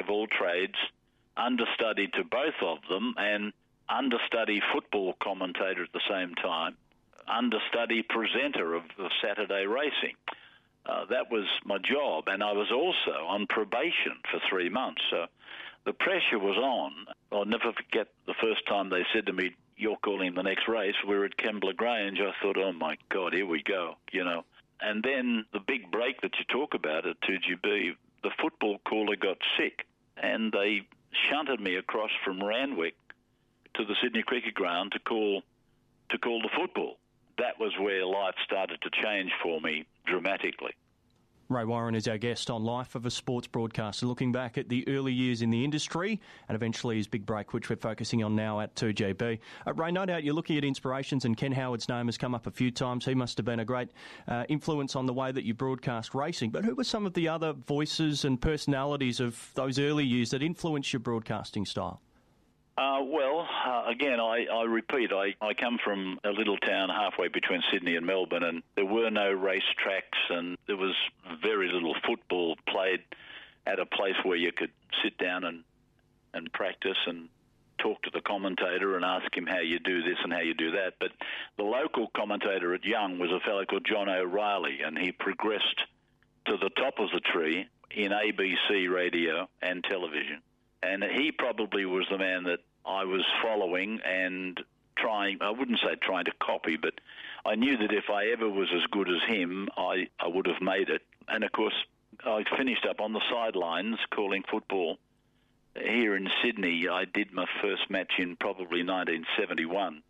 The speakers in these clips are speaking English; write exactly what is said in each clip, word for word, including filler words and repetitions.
all trades, understudy to both of them, and understudy football commentator at the same time, understudy presenter of the Saturday racing. Uh, that was my job, and I was also on probation for three months. So the pressure was on. I'll never forget the first time they said to me, "You're calling the next race." We were at Kembla Grange. I thought, oh my God, here we go, you know. And then the big break that you talk about at two G B, the football caller got sick, and they shunted me across from Randwick to the Sydney Cricket Ground to call to call the football. That was where life started to change for me dramatically. Ray Warren is our guest on Life of a Sports Broadcaster, looking back at the early years in the industry and eventually his big break, which we're focusing on now at two G B. Uh, Ray, no doubt you're looking at inspirations, and Ken Howard's name has come up a few times. He must have been a great uh, influence on the way that you broadcast racing. But who were some of the other voices and personalities of those early years that influenced your broadcasting style? Uh, well, uh, again, I, I repeat, I, I come from a little town halfway between Sydney and Melbourne, and there were no race tracks, and there was very little football played at a place where you could sit down and, and practice and talk to the commentator and ask him how you do this and how you do that. But the local commentator at Young was a fellow called John O'Reilly, and he progressed to the top of the tree in A B C radio and television. And he probably was the man that I was following and trying, I wouldn't say trying to copy, but I knew that if I ever was as good as him, I, I would have made it. And of course, I finished up on the sidelines calling football. Here in Sydney, I did my first match in probably nineteen seventy-one.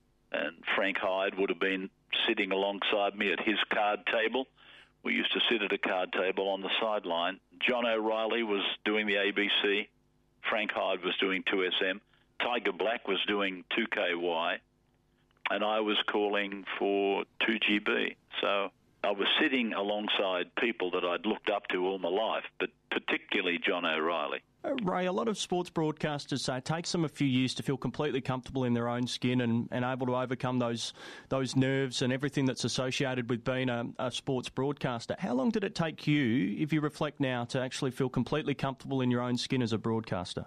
And Frank Hyde would have been sitting alongside me at his card table. We used to sit at a card table on the sideline. John O'Reilly was doing the A B C. Frank Hyde was doing two S M. Tiger Black was doing two K Y. And I was calling for two G B. So I was sitting alongside people that I'd looked up to all my life, but particularly John O'Reilly. Uh, Ray, a lot of sports broadcasters say it takes them a few years to feel completely comfortable in their own skin and, and able to overcome those those nerves and everything that's associated with being a, a sports broadcaster. How long did it take you, if you reflect now, to actually feel completely comfortable in your own skin as a broadcaster?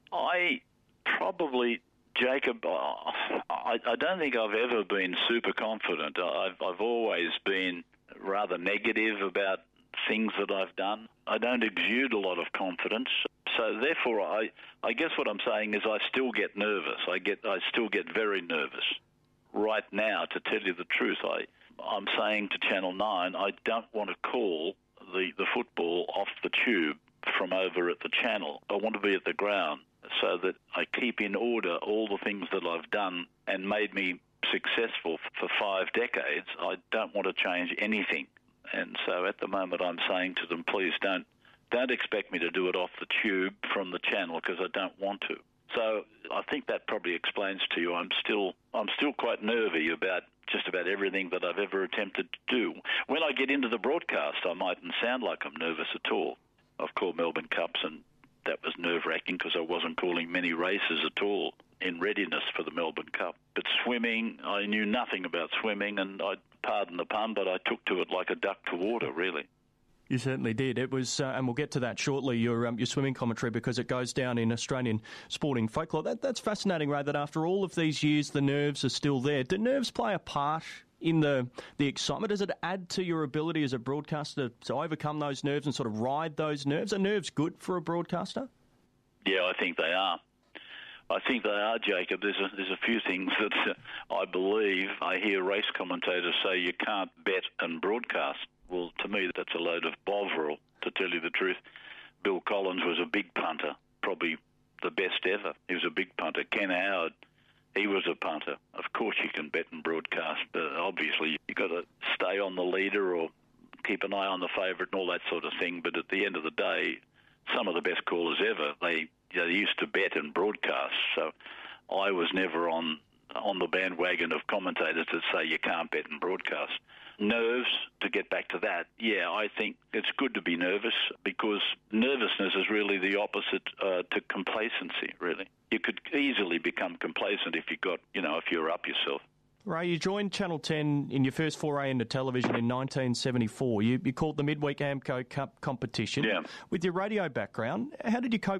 I probably, Jacob, I, I don't think I've ever been super confident. I've, I've always been rather negative about things that I've done. I don't exude a lot of confidence. So therefore, I, I guess what I'm saying is I still get nervous. I get I still get very nervous. Right now, to tell you the truth, I, I'm saying to Channel nine, I don't want to call the, the football off the tube from over at the channel. I want to be at the ground so that I keep in order all the things that I've done and made me successful for five decades. I don't want to change anything. And so at the moment I'm saying to them, please don't don't expect me to do it off the tube from the channel, because I don't want to. So I think that probably explains to you I'm still I'm still quite nervy about just about everything that I've ever attempted to do. When I get into the broadcast, I mightn't sound like I'm nervous at all. I've called Melbourne Cups, and that was nerve-wracking because I wasn't calling many races at all in readiness for the Melbourne Cup. But swimming, I knew nothing about swimming, and I, pardon the pun, but I took to it like a duck to water, really. You certainly did. It was, uh, and we'll get to that shortly, your um, your swimming commentary, because it goes down in Australian sporting folklore. That, that's fascinating, Ray, that after all of these years, the nerves are still there. Do nerves play a part in the, the excitement? Does it add to your ability as a broadcaster to overcome those nerves and sort of ride those nerves? Are nerves good for a broadcaster? Yeah, I think they are. I think they are, Jacob. There's a, there's a few things that uh, I believe I hear race commentators say you can't bet and broadcast. Well, to me, that's a load of bovril, to tell you the truth. Bill Collins was a big punter, probably the best ever. He was a big punter. Ken Howard, he was a punter. Of course you can bet and broadcast, but obviously you've got to stay on the leader or keep an eye on the favourite and all that sort of thing. But at the end of the day, some of the best callers ever, they, you know, they used to bet and broadcast. So I was never on on the bandwagon of commentators that say you can't bet and broadcast. Nerves, to get back to that, yeah, I think it's good to be nervous, because nervousness is really the opposite uh, to complacency, really. You could easily become complacent if you got, you know, if you're up yourself. Ray, you joined Channel ten in your first foray into television in nineteen seventy-four. You, you called the midweek AMCO Cup competition. Yeah. With your radio background, how did you cope